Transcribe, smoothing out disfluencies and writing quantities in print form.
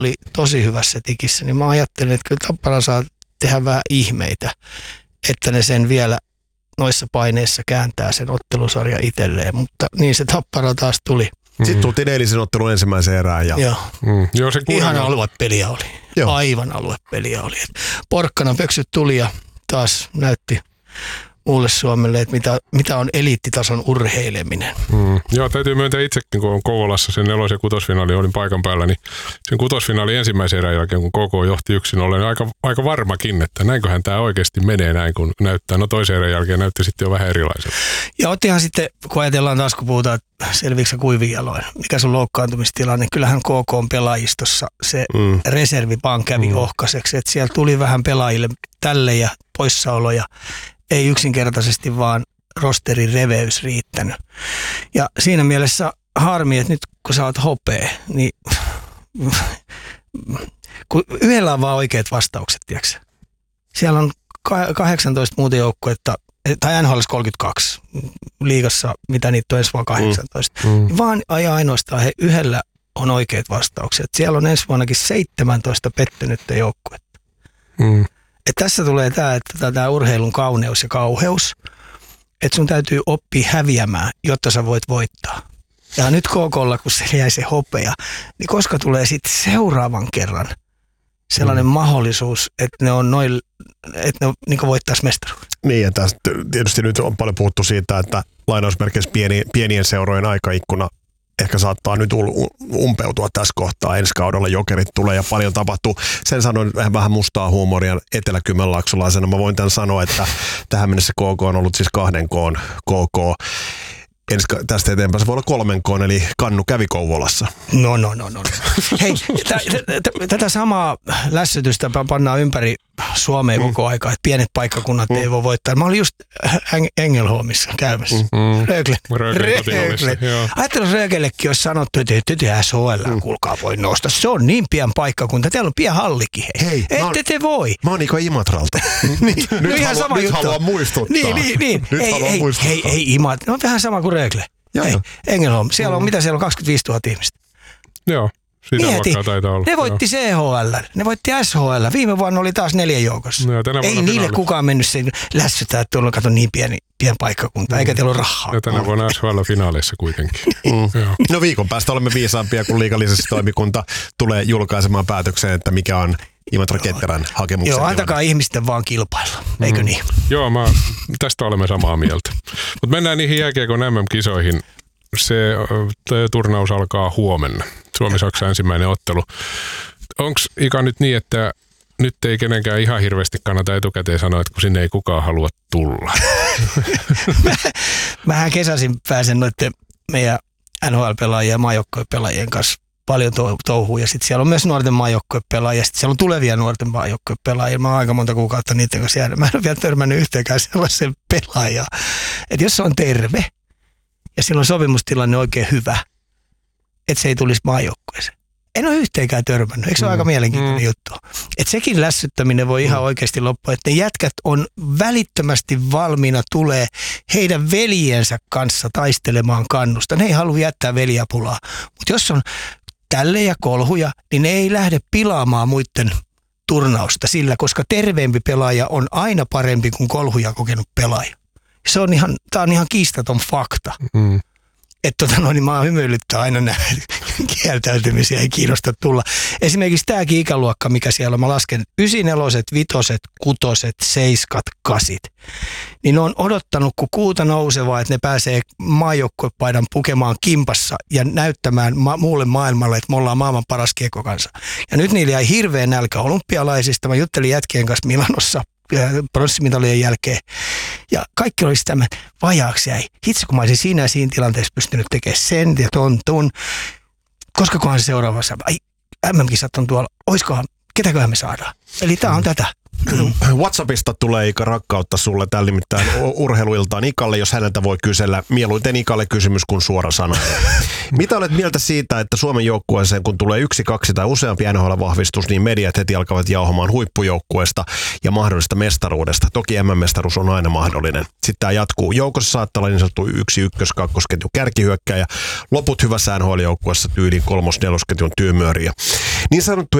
oli tosi hyvässä tikissä, niin mä ajattelin, että kyllä Tappara saa tehdä vähän ihmeitä, että ne sen vielä noissa paineissa kääntää sen ottelusarja itselleen, mutta niin se Tappara taas tuli. Sitten tultiin eilisen ottelun ensimmäiseen erään. Ja... Joo, se ihan aluepeliä oli. Joo. Aivan aluepeliä oli. Porkkana pöksyt tuli ja taas näytti muulle Suomelle, että mitä on eliittitason urheileminen. Joo, täytyy myöntää itsekin, kun on Kouvolassa sen 4- ja 6-finaali, olin paikan päällä, niin sen 6-finaali ensimmäisen erän jälkeen, kun KK johti 1-0, niin aika varmakin, että näinköhän tämä oikeasti menee näin, kun näyttää. No toisen erän jälkeen näytti sitten jo vähän erilaiselta. Ja ottihan sitten, kun ajatellaan taas, kun puhutaan selviiksi kuivin jaloin, mikä sun loukkaantumistilanne, kyllähän KK on pelaajistossa se reservi vaan kävi ohkaiseksi, että siellä tuli vähän pelaajille tälle ja poissaoloja. Ei yksinkertaisesti vaan rosterin reveys riittänyt. Ja siinä mielessä harmi, että nyt kun sä oot hopea, niin kun yhdellä on vaan oikeat vastaukset, tiiäksä. Siellä on 18 muuta joukkuetta, tai NHL 32, liigassa, mitä niitä on ensi vuonna 18. Vaan ainoastaan yhdellä on oikeat vastaukset. Siellä on ensi vuonnakin 17 pettynyttä joukkuetta. Et tässä tulee tämä urheilun kauneus ja kauheus, että sun täytyy oppia häviämään, jotta sä voit voittaa. Ja nyt KK:lla, kun se jäi se hopea, niin koska tulee sitten seuraavan kerran sellainen mahdollisuus, että ne on että ne niin voittaisi mestaruuden. Niin, ja tästä tietysti nyt on paljon puhuttu siitä, että lainausmerkeissä pienien seurojen aikaikkuna ehkä saattaa nyt umpeutua tässä kohtaa. Ensi kaudella Jokerit tulee ja paljon tapahtuu. Sen sanoin vähän mustaa huumoria etelä-kymenlaaksolaisena. Mä voin tämän sanoa, että tähän mennessä KK on ollut siis 2 K:n KK. Tästä eteenpäin se voi olla 3 K:n, eli Kannu kävi Kouvolassa. No. Hei, tätä samaa lässytystä pannaan ympäri Suomea koko aika, että pienet paikkakunnat ei voi voittaa. Mä olin just Engelholmissa käymässä. Rögle. Ajattelin, jos Rögellekin olisi sanottu, että ette SHL, kuulkaa voi nostaa. Se on niin pian paikkakunta. Teillä on pian hallikin. Hei, ette te voi. Mä oon Niko Imatralta. Nyt haluan muistuttaa. Niin. Ei Imatra. No vähän sama kuin Rögle. Engelholm. Siellä on, mitä siellä on, 25 000 ihmistä. Joo. Sitä taitaa olla. Ne voitti CHL, ne voitti SHL. Viime vuonna oli taas 4 joukossa. No, ei niille kukaan mennyt sen lässytää, että tuolla kato niin pieni paikkakunta, eikä teillä ole rahaa. Ja tänä vuonna SHL-finaaleissa kuitenkin. No viikon päästä olemme viisaampia, kun liigallisuustoimikunta tulee julkaisemaan päätökseen, että mikä on Imatra Ketterän hakemuksen. Joo, antakaa ihmisten vaan kilpailla, eikö niin? Joo, tästä olemme samaa mieltä. Mutta mennään niihin jääkiekon MM-kisoihin. Se turnaus alkaa huomenna. Suomi-Saksa ensimmäinen ottelu. Onko Ika nyt niin, että nyt ei kenenkään ihan hirveästi kannata etukäteen sanoa, että kun sinne ei kukaan halua tulla? Mähän kesäisin pääsen noiden meidän NHL-pelaajien ja maajoukkuepelaajien kanssa paljon touhua. Ja sitten siellä on myös nuorten maajoukkuepelaajia. Sitten siellä on tulevia nuorten maajoukkuepelaajia. Mä oon aika monta kuukautta niiden kanssa jäänyt. Mä en ole vielä törmännyt yhteenkään sellaisen pelaajaa. Että jos se on terve ja silloin sopimustilanne oikein hyvä, että se ei tulisi maajoukkueeseen. En ole yhteenkään törmännyt. Eikö se ole aika mielenkiintoinen juttu? Että sekin lässyttäminen voi ihan oikeasti loppua. Että ne jätkät on välittömästi valmiina tulee heidän veljensä kanssa taistelemaan kannusta. Ne ei halua jättää veljäpulaa. Mutta jos on tälle ja kolhuja, niin ne ei lähde pilaamaan muiden turnausta sillä, koska terveempi pelaaja on aina parempi kuin kolhuja kokenut pelaaja. Tämä on ihan kiistaton fakta. Että niin mä hymyilyttää aina nämä kieltäytymisiä, ei kiinnosta tulla. Esimerkiksi tämäkin ikäluokka, mikä siellä on, mä lasken 94, 5, 6, 7, 8. Niin ne on odottanut, kun kuuta nousevaa, että ne pääsee maajoukkuepaidan pukemaan kimpassa ja näyttämään muulle maailmalle, että me ollaan maailman paras kiekkokansa. Ja nyt niillä jäi hirveän nälkä olympialaisista. Mä juttelin jätkien kanssa Milanossa pronssimitalien jälkeen. Ja kaikki oli sitä, että vajaaksi jäi. Hitsi, kun mä olisin siinä tilanteessa pystynyt tekemään sen ja ton. Koskakohan se seuraavassa? Ai, MM-kisat on tuolla. Ketäköhän me saadaan? Eli tää on tätä. WhatsAppista tulee Ika rakkautta sulle, täällä nimittäin urheiluiltaan Ikalle, jos häneltä voi kysellä. Mieluiten Ikalle kysymys kuin suora sana. Mitä olet mieltä siitä, että Suomen joukkueeseen, kun tulee 1, 2 tai useampi NHL-vahvistus, niin mediat heti alkavat jauhamaan huippujoukkueesta ja mahdollisesta mestaruudesta. Toki MM-mestaruus on aina mahdollinen. Sitten tämä jatkuu. Joukossa saattaa olla niin sanottu 1, 1, 2 ketju kärkihyökkääjä. Loput hyvässä NHL-joukkueessa tyyliin 3, 4 ketjun tyymöriä. Niin sanottu